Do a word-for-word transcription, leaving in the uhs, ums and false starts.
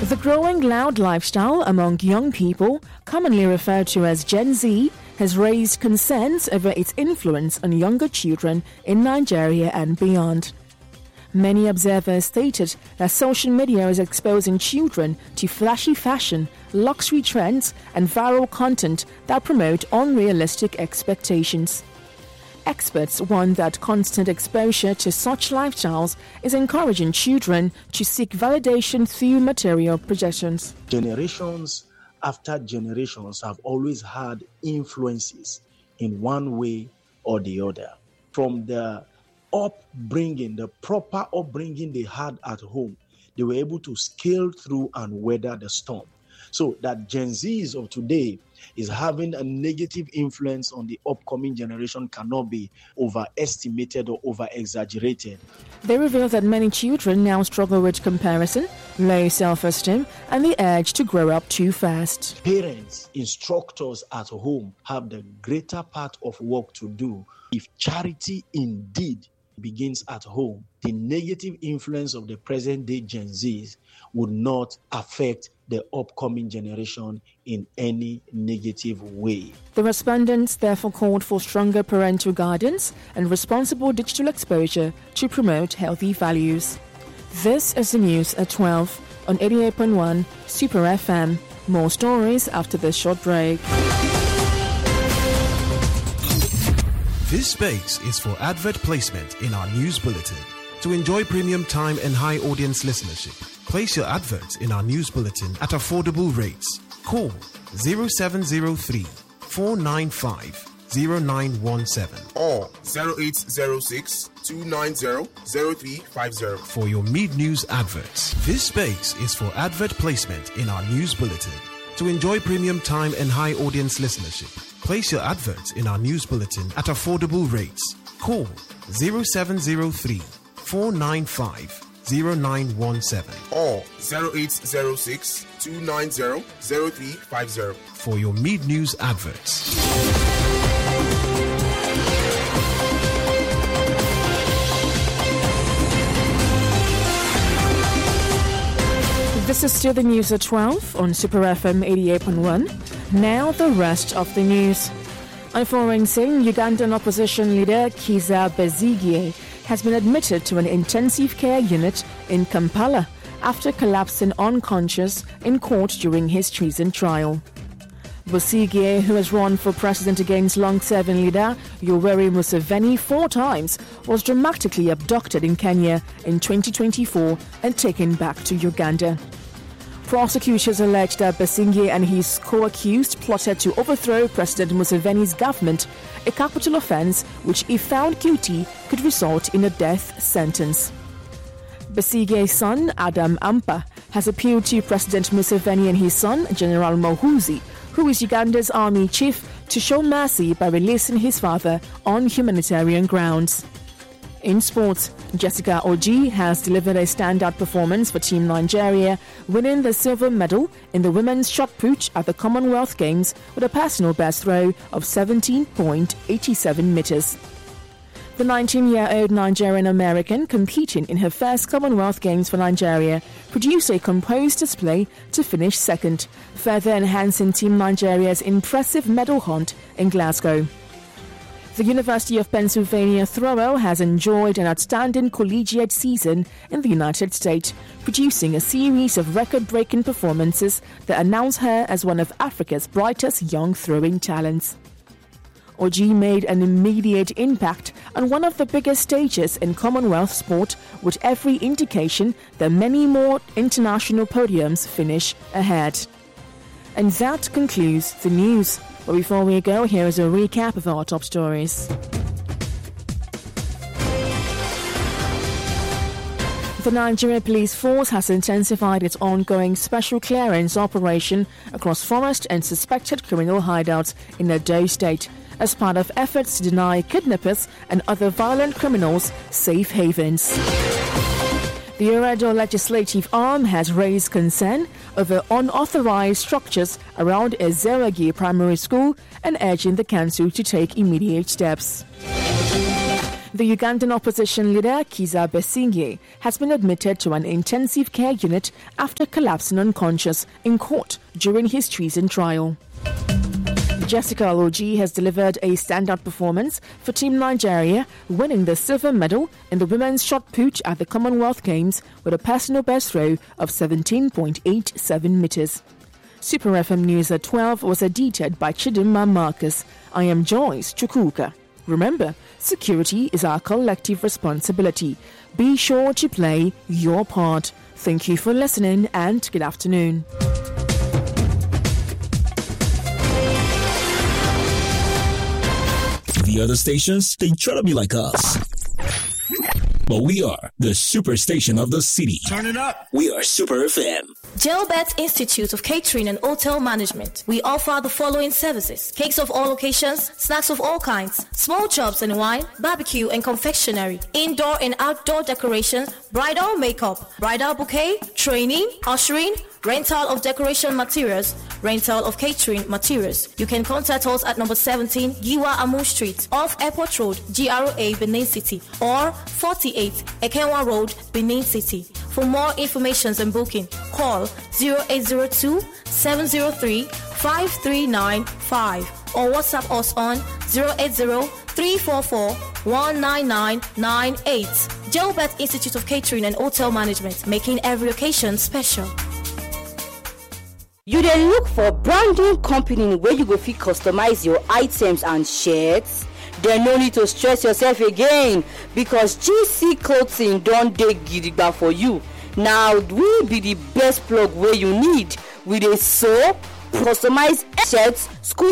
The growing loud lifestyle among young people, commonly referred to as Gen Z, has raised concerns over its influence on younger children in Nigeria and beyond. Many observers stated that social media is exposing children to flashy fashion, luxury trends, and viral content that promote unrealistic expectations. Experts warn that constant exposure to such lifestyles is encouraging children to seek validation through material projections. Generations after generations have always had influences in one way or the other. From the upbringing, the proper upbringing they had at home, they were able to scale through and weather the storm. So that Gen Zs of today is having a negative influence on the upcoming generation cannot be overestimated or over-exaggerated. They reveal that many children now struggle with comparison, low self-esteem, and the urge to grow up too fast. Parents, instructors at home have the greater part of work to do. If charity indeed begins at home, the negative influence of the present-day Gen Zs would not affect the upcoming generation in any negative way. The respondents therefore called for stronger parental guidance and responsible digital exposure to promote healthy values. This is the news at twelve on eighty-eight point one Super F M. More stories after this short break. This space is for advert placement in our news bulletin. To enjoy premium time and high audience listenership, place your adverts in our news bulletin at affordable rates. Call zero seven zero three, four nine five, zero nine one seven or zero eight zero six, two nine zero, zero three five zero for your mid-news adverts. This space is for advert placement in our news bulletin. To enjoy premium time and high audience listenership, place your adverts in our news bulletin at affordable rates. Call zero seven zero three, four nine five, zero nine one seven or zero eight zero six, two nine zero, zero three five zero for your mid-news adverts. This is still the news at twelve on Super F M eighty-eight point one. Now the rest of the news. On foreign scene, Ugandan opposition leader Kizza Besigye has been admitted to an intensive care unit in Kampala after collapsing unconscious in court during his treason trial. Besigye, who has run for president against long-serving leader Yoweri Museveni four times, was dramatically abducted in Kenya in twenty twenty-four and taken back to Uganda. Prosecutors allege that Besigye and his co-accused plotted to overthrow President Museveni's government, a capital offence which, if found guilty, could result in a death sentence. Besigye's son, Adam Ampa, has appealed to President Museveni and his son, General Muhoozi, who is Uganda's army chief, to show mercy by releasing his father on humanitarian grounds. In sports, Jessica Oji has delivered a standout performance for Team Nigeria, winning the silver medal in the women's shot put at the Commonwealth Games with a personal best throw of seventeen point eight seven meters. The nineteen-year-old Nigerian-American competing in her first Commonwealth Games for Nigeria produced a composed display to finish second, further enhancing Team Nigeria's impressive medal hunt in Glasgow. The University of Pennsylvania thrower has enjoyed an outstanding collegiate season in the United States, producing a series of record-breaking performances that announce her as one of Africa's brightest young throwing talents. Oji made an immediate impact on one of the biggest stages in Commonwealth sport, with every indication that many more international podiums finish ahead. And that concludes the news. But before we go, here is a recap of our top stories. The Nigeria Police Force has intensified its ongoing special clearance operation across forest and suspected criminal hideouts in Edo State as part of efforts to deny kidnappers and other violent criminals safe havens. The Oredo legislative arm has raised concern over unauthorized structures around Ezeragi Primary School and urging the council to take immediate steps. The Ugandan opposition leader Kizza Besigye has been admitted to an intensive care unit after collapsing unconscious in court during his treason trial. Jessica Aloji has delivered a standout performance for Team Nigeria, winning the silver medal in the women's shot put at the Commonwealth Games with a personal best throw of seventeen point eight seven meters. Super F M News at twelve was edited by Chidimma Marcus. I am Joyce Chukuka. Remember, security is our collective responsibility. Be sure to play your part. Thank you for listening and good afternoon. The other stations, they try to be like us. But we are the super station of the city. Turn it up. We are Super F M. Gelbert Institute of Catering and Hotel Management. We offer the following services: cakes of all occasions, snacks of all kinds, small chops and wine, barbecue and confectionery, indoor and outdoor decorations, bridal makeup, bridal bouquet, training, ushering, rental of decoration materials, rental of catering materials. You can contact us at number seventeen Giwa Amu Street off Airport Road, G R A, Benin City, or forty-eight Ekenwa Road, Benin City. For more information and booking, call zero eight zero two, seven zero three, five three nine five or WhatsApp us on zero eight zero, three four four, one nine nine nine eight. Gelbert Institute of Catering and Hotel Management, making every occasion special. You dey look for branding company where you go fit customize your items and shirts? Then no need to stress yourself again, because G C Clothing don dey gidigba for you. Now we be the best plug where you need. We dey sew, customize shirts, school